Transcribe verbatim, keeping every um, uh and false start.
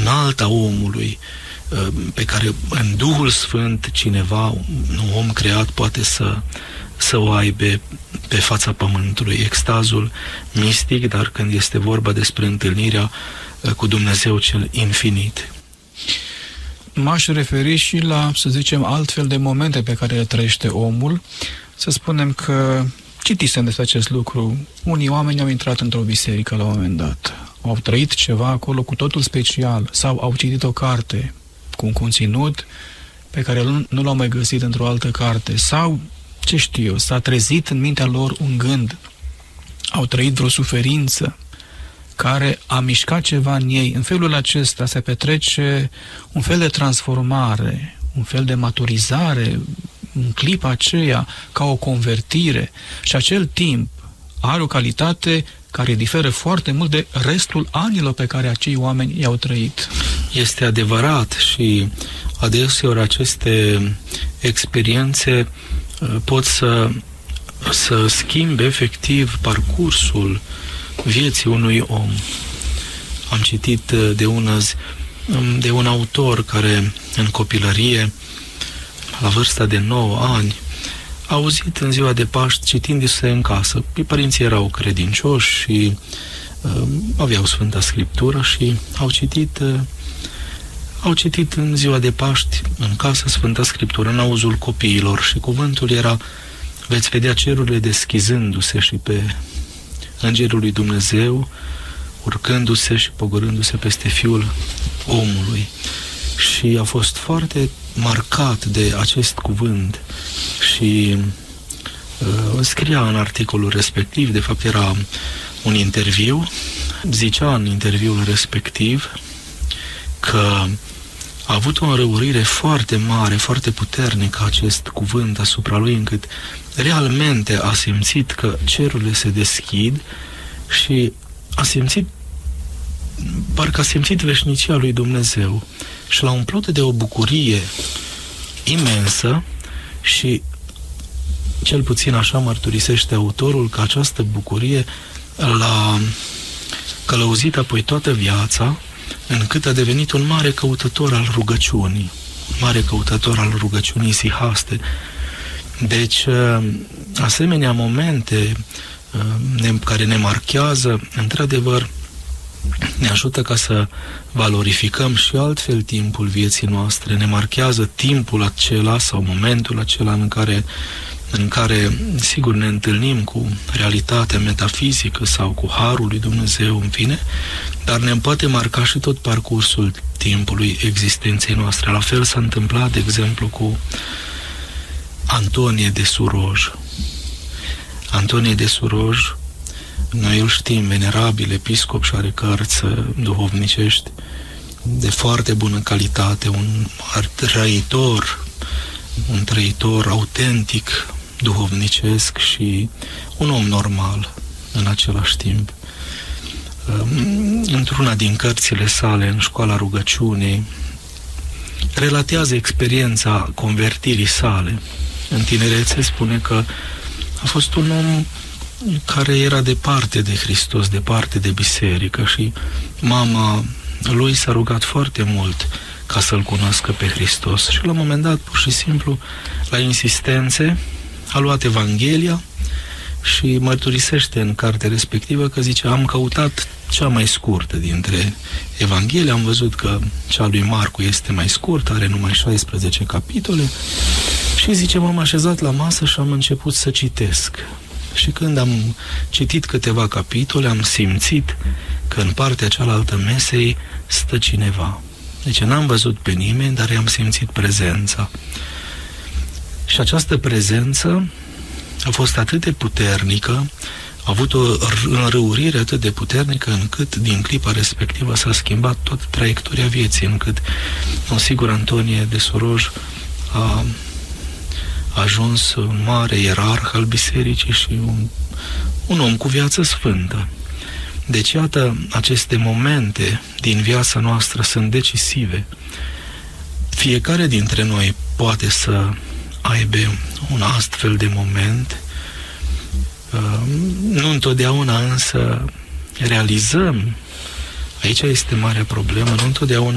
înaltă a omului, pe care în Duhul Sfânt cineva, un om creat, poate să, să o aibă pe fața pământului. Extazul mistic, dar când este vorba despre întâlnirea cu Dumnezeu cel infinit. M-aș referi și la, să zicem, altfel de momente pe care le trăiește omul. Să spunem că citisem despre acest lucru. Unii oameni au intrat într-o biserică la un moment dat. Au trăit ceva acolo cu totul special sau au citit o carte cu un conținut pe care nu, nu l-au mai găsit într-o altă carte sau, ce știu eu, s-a trezit în mintea lor un gând. Au trăit vreo suferință care a mișcat ceva în ei. În felul acesta se petrece un fel de transformare, un fel de maturizare, în clipa aceea, ca o convertire. Și acel timp are o calitate care diferă foarte mult de restul anilor pe care acei oameni i-au trăit. Este adevărat și adeseori aceste experiențe pot să, să schimbe efectiv parcursul vieții unui om. Am citit de un, de un autor care în copilărie, la vârsta de nouă ani, a auzit în ziua de Paști citindu-se în casă. Părinții erau credincioși și uh, aveau Sfânta Scriptură și au citit uh, au citit în ziua de Paști în casă Sfânta Scriptură, în auzul copiilor, și cuvântul era: veți vedea cerurile deschizându-se și pe Îngerul lui Dumnezeu urcându-se și pogorându-se peste Fiul omului. Și a fost foarte marcat de acest cuvânt și uh, scria în articolul respectiv, de fapt era un interviu, zicea în interviul respectiv că a avut o înrăurire foarte mare, foarte puternică acest cuvânt asupra lui, încât realmente a simțit că cerurile se deschid și a simțit, parcă a simțit veșnicia lui Dumnezeu și l-a umplut de o bucurie imensă și, cel puțin așa mărturisește autorul, că această bucurie l-a călăuzit apoi toată viața, încât a devenit un mare căutător al rugăciunii, un mare căutător al rugăciunii sihaste. Deci, asemenea momente care ne marchează, într-adevăr, ne ajută ca să valorificăm și altfel timpul vieții noastre, ne marchează timpul acela sau momentul acela în care, în care, sigur, ne întâlnim cu realitatea metafizică sau cu Harul lui Dumnezeu, în fine, dar ne poate marca și tot parcursul timpului existenței noastre. La fel s-a întâmplat, de exemplu, cu Antonie de Suroj. Antonie de Suroj, noi îl știm, venerabil episcop, și are cărți duhovnicești de foarte bună calitate, un trăitor, un trăitor autentic, duhovnicesc și un om normal în același timp. Într-una din cărțile sale, în Școala Rugăciunii, relatează experiența convertirii sale. În tinerețe spune că a fost un om care era departe de Hristos, departe de biserică, și mama lui s-a rugat foarte mult ca să-L cunoască pe Hristos. Și la un moment dat, pur și simplu, la insistențe, a luat Evanghelia și mărturisește în cartea respectivă că zice: am căutat cea mai scurtă dintre Evanghelie, am văzut că cea lui Marcu este mai scurtă, are numai șaisprezece capitole, și zice: m-am așezat la masă și am început să citesc. Și când am citit câteva capitole, am simțit că în partea cealaltă mesei stă cineva. Deci n-am văzut pe nimeni, dar i-am simțit prezența. Și această prezență a fost atât de puternică, a avut o înrăurire atât de puternică, încât din clipa respectivă s-a schimbat toată traiectoria vieții, încât, în sigur, Antonie de Suroj a a ajuns un mare ierarh al bisericii și un, un om cu viață sfântă. Deci, iată, aceste momente din viața noastră sunt decisive. Fiecare dintre noi poate să aibă un astfel de moment. Nu întotdeauna însă realizăm, aici este marea problemă, nu întotdeauna